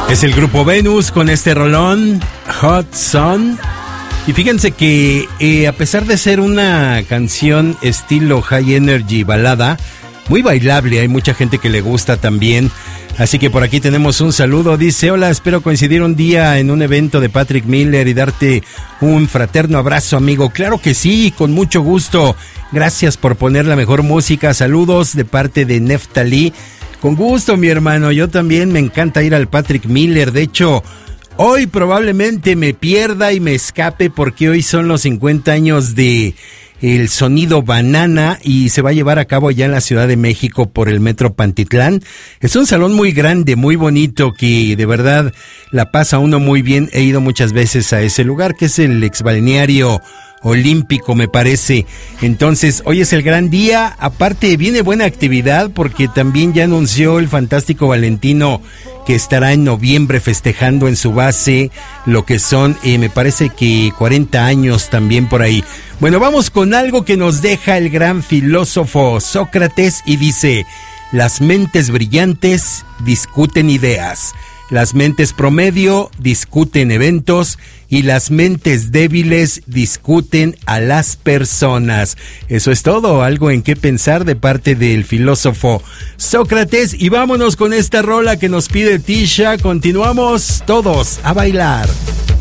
Es el grupo Venus con este rolón, Hot Sun. Y fíjense que a pesar de ser una canción estilo high energy balada, muy bailable, hay mucha gente que le gusta también. Así que por aquí tenemos un saludo, dice: hola, espero coincidir un día en un evento de Patrick Miller y darte un fraterno abrazo, amigo. Claro que sí, con mucho gusto. Gracias por poner la mejor música. Saludos de parte de Neftali. Con gusto, mi hermano, yo también me encanta ir al Patrick Miller. De hecho, hoy probablemente me pierda y me escape porque hoy son los 50 años de el Sonido Banana y se va a llevar a cabo ya en la Ciudad de México por el Metro Pantitlán. Es un salón muy grande, muy bonito, que de verdad la pasa uno muy bien. He ido muchas veces a ese lugar, que es el exbalneario olímpico, me parece. Entonces, hoy es el gran día. Aparte, viene buena actividad porque también ya anunció el fantástico Valentino que estará en noviembre festejando en su base lo que son, me parece que 40 años también por ahí. Bueno, vamos con algo que nos deja el gran filósofo Sócrates y dice: las mentes brillantes discuten ideas, las mentes promedio discuten eventos y las mentes débiles discuten a las personas. Eso es todo, algo en qué pensar de parte del filósofo Sócrates. Y vámonos con esta rola que nos pide Tisha. Continuamos todos a bailar.